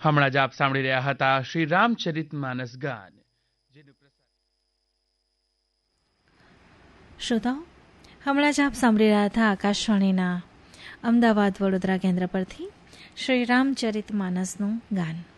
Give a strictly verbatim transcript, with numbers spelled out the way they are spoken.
હમણાં જ આપ સાંભળી રહ્યા હતા શ્રી રામચરિત માનસ ગાન. શ્રોતાઓ, હમણાં જ આપ સાંભળી રહ્યા હતા આકાશવાણીના અમદાવાદ વડોદરા કેન્દ્ર પરથી શ્રી રામચરિત માનસનું ગાન.